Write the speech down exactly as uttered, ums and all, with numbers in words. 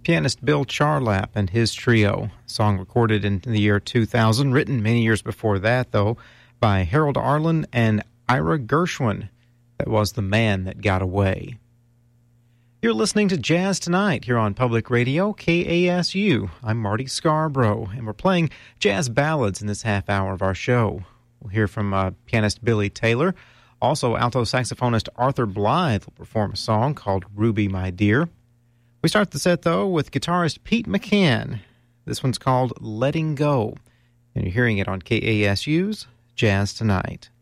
pianist Bill Charlap and his trio. A song recorded in the year two thousand, written many years before that, though, by Harold Arlen and Ira Gershwin. That was The Man That Got Away. You're listening to Jazz Tonight here on Public Radio, K A S U. I'm Marty Scarborough, and we're playing jazz ballads in this half hour of our show. We'll hear from uh, pianist Billy Taylor. Also, alto saxophonist Arthur Blythe will perform a song called Ruby, My Dear. We start the set, though, with guitarist Pete McCann. This one's called Letting Go, and you're hearing it on K A S U's Jazz Tonight.